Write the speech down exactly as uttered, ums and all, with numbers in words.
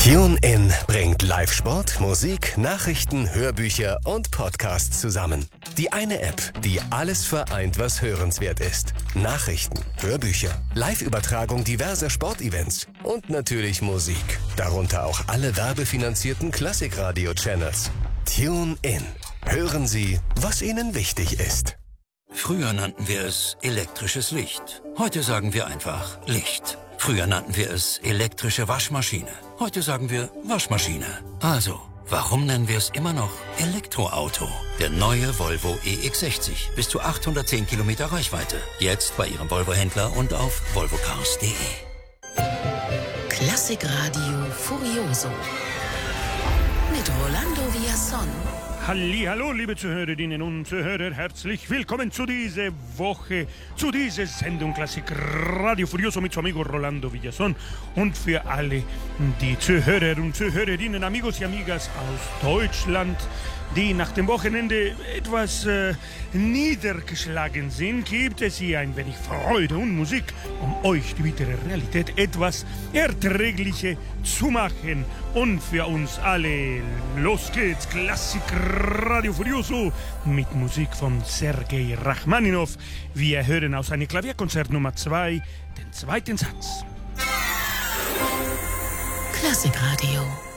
TuneIn bringt Live-Sport, Musik, Nachrichten, Hörbücher und Podcasts zusammen. Die eine App, die alles vereint, was hörenswert ist. Nachrichten, Hörbücher, Live-Übertragung diverser Sportevents und natürlich Musik. Darunter auch alle werbefinanzierten Klassikradio-Channels. TuneIn. Hören Sie, was Ihnen wichtig ist. Früher nannten wir es elektrisches Licht. Heute sagen wir einfach Licht. Früher nannten wir es elektrische Waschmaschine. Heute sagen wir Waschmaschine. Also, warum nennen wir es immer noch Elektroauto? Der neue Volvo E X sechzig. Bis zu achthundertzehn Kilometer Reichweite. Jetzt bei Ihrem Volvo-Händler und auf volvo cars punkt de. Klassikradio Furioso mit Rolando Villazón. Hallihallo, liebe Zuhörerinnen und Zuhörer, herzlich willkommen zu dieser Woche, zu dieser Sendung Klassikradio Furioso mit su amigo Rolando Villazón und für alle die Zuhörer und Zuhörerinnen, Amigos y Amigas aus Deutschland, die nach dem Wochenende etwas äh, niedergeschlagen sind, gibt es hier ein wenig Freude und Musik, um euch die bittere Realität etwas erträglicher zu machen. Und für uns alle, los geht's, Klassikradio Furioso mit Musik von Sergei Rachmaninov. Wir hören aus einem Klavierkonzert Nummer zwei den zweiten Satz. Klassikradio.